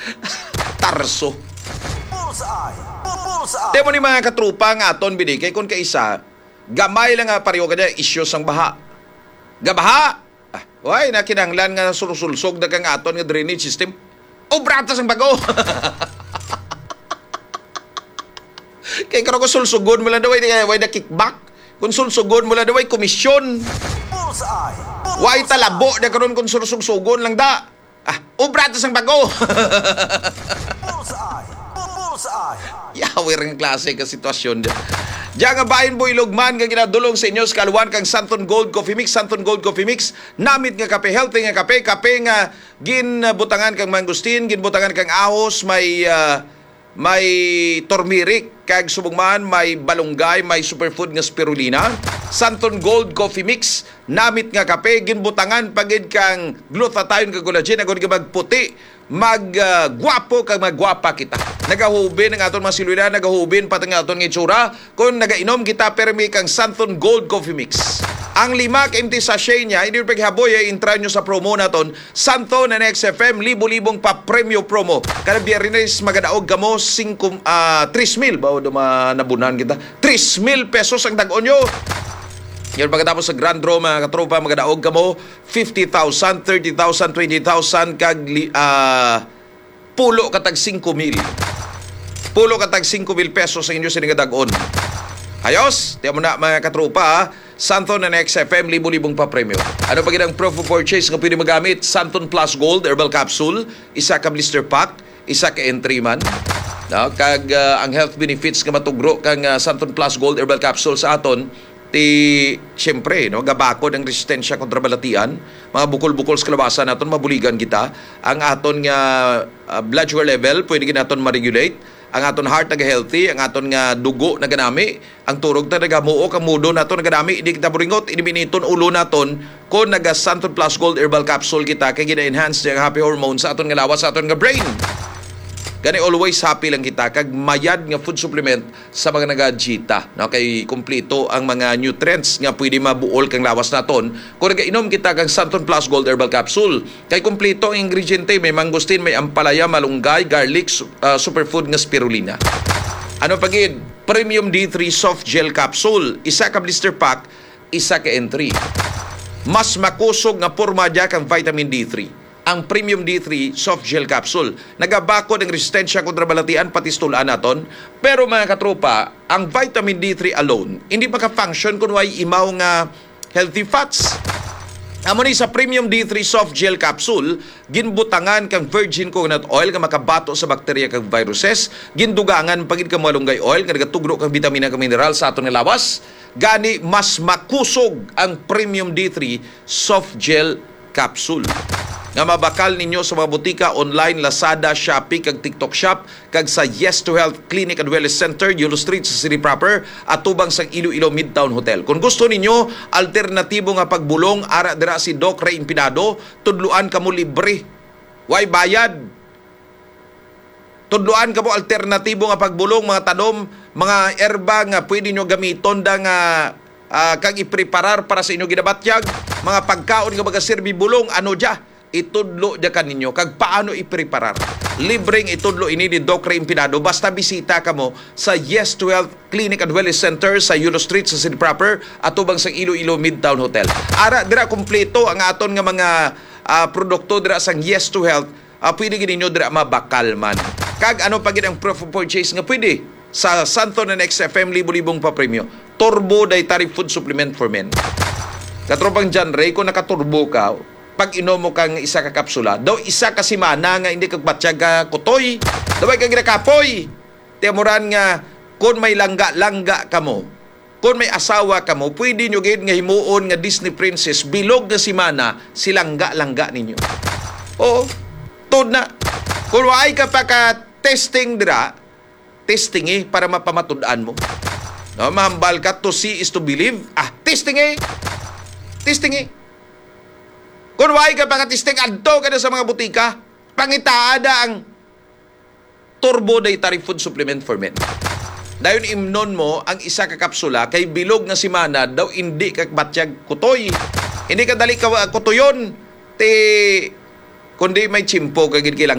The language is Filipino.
Tarso. Demo ni mga katrupa nga aton binigay kung kaisa, gamay lang nga pareho kanya isyo sang baha. Gabaha! Why, nakinanglan nga sulusulsog na kang aton nga drainage system. O bratas ang bago! Kaya karo ko sulsugon mo lang daw, way na kickback. Kung sulsugon mo lang daw, way komisyon. Way talabo na karon kung sulsugon lang da. O bratas ang bago! Yawer ang klase ka sitwasyon dyan. Diyan nga bahin boy lugman nga ginadulong sa inyo sa kaluan kang Santon Gold Coffee Mix. Santon Gold Coffee Mix, namit nga kape, healthy nga kape. Kape nga ginbutangan kang mangustin, ginbutangan kang ahos, may turmeric, kag subugman, may balunggay, may superfood nga spirulina. Santon Gold Coffee Mix, namit nga kape, ginbutangan pagid kang glutathione kag collagen, agud nga magputi, maggwapo kag magwapa kita. Nagahubin ang aton mga silwida, nagahubin pati ang aton nga itsura. Kung nagainom kita, permi kang Santon Gold Coffee Mix. Ang 5 empty sachet niya, hindi paghaboy ay intry nyo sa promo naton. Santon and XFM, libo-libong pa premium promo. Kada biyernes magadaog kamo 3,000 ba o nabunan kita. 3,000 pesos ang tag-on nyo. Yan pagkatapos sa Grand Draw mga katropa, magadaog kamo 50,000, 30,000, 20,000 kag pulo katag 5,000. Pulo katag 5,000 pesos sa inyo sinigadag-on. Ayos, tiyan mo na mga katropa, Santon and XFM, libo-libong pa premium. Ano pa ginang proof of purchase nga pwede magamit? Santon Plus Gold Herbal Capsule, isa ka blister pack, isa ka entry man. No? Kag ang health benefits nga matugro kang Santon Plus Gold Herbal Capsule sa aton, siyempre, no, gabakod ang resistensya kontra balatian, mga bukol-bukol sa kalabasan naton, mabuligan kita. Ang aton nga blood sugar level, pwede naton ma-regulate. Ang aton heart naga-healthy, ang aton nga dugo naganami, ang turog na nagamuok, ang mudo naton naganami, hindi kita buringot, inibiniton ulo naton, kung naga Santon Plus Gold Herbal Capsule kita, kaya gina-enhance yung happy hormones sa aton nga lawas, sa aton nga brain. Gani always happy lang kita kag mayad nga food supplement sa mga nagajita, no, kay kumpleto ang mga nutrients nga pwede mabuol kang lawas naton kung nagainom kita kang Santon Plus Gold Herbal Capsule. Kay kumpleto ang ingrediente, may mangustin, may ampalaya, malunggay, garlic, superfood nga spirulina. Ano pagid? Premium D3 Soft Gel Capsule, isa ka blister pack, isa ka entry. Mas makusog nga porma dia kang vitamin D3. Ang Premium D3 Soft Gel Capsule. Nagabakod ang resistensya kontra balatian pati stulaan naton. Pero mga katropa, ang vitamin D3 alone, hindi maka-function kung may imaw nga healthy fats. Amo ni sa Premium D3 Soft Gel Capsule, ginbutangan kang virgin coconut oil nga makabato sa bakterya kag viruses, gindugangan pagid kang malunggay oil nga nagatugro kang vitamina kag mineral sa aton nga lawas. Gani mas makusog ang Premium D3 Soft Gel Capsule. Nga mabakal ninyo sa mga butika online, Lazada, Shopee, kag TikTok Shop, kag sa Yes to Health Clinic and Wellness Center, Yulo Street sa City Proper, at tubang sa Iloilo Midtown Hotel. Kung gusto ninyo alternatibo nga pagbulong, ara dira si Doc Ray Impinado, tudluan kamo libre. Way bayad. Tudluan kamo alternatibo nga pagbulong, mga tanom, mga erba nga pwede nyo gamiton da nga kag ipreparar para sa inyo ginabatyag, mga pagkaon nga magaserbi bulong, ano dya? Itudlo dya kaninyo kag paano ipreparar. Libreng itudlo ini ni Doc Ray Impinado. Basta bisita ka mo sa Yes to Health Clinic and Wellness Center sa Yulo Street sa City Proper at tubang sa Iloilo Midtown Hotel. Ara dira kumpleto ang aton nga mga produkto dira sang Yes to Health. Pwede gininyo dira mabakal man. Kag ano pa gid ang proof of purchase nga pwede sa Santon and XFM, libo-libong pa premyo. Turbo Dietary Food Supplement for Men. Katropang John Ray, kung nakaturbo ka, pag inom mo kang isa ka kapsula, daw isa ka simana nga hindi kagbatsyag ka kutoy, daw ay kang ginakapoy. Tiyamuran nga, kung may langga-langga ka mo, kung may asawa ka mo, pwede nyo gid nga himuon nga Disney princess, bilog na simana, silangga-langga ninyo. Oo, tod na. Kung ay ka pa ka testing dira, testing para mapamatudaan mo. No, mahambal ka, to see is to believe. Testing Testing Kung why ka pakatisting, adto ka na sa mga butika, pangitaada ang Turbo Dietary Food Supplement for Men. Dayon imnon mo ang isa ka kapsula kay bilog na simana daw hindi ka batsyag kutoy. Hindi ka dali ka kutoyon. Kundi may chimpo kagid kilang